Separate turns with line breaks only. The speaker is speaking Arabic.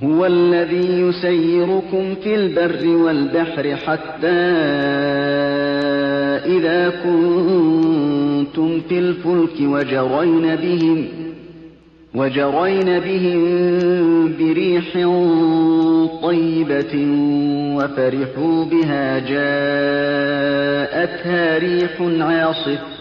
هو الذي يسيركم في البر والبحر حتى إذا كنتم في الفلك وجرين بهم بريح طيبة وفرحوا بها جاءتها ريح عاصف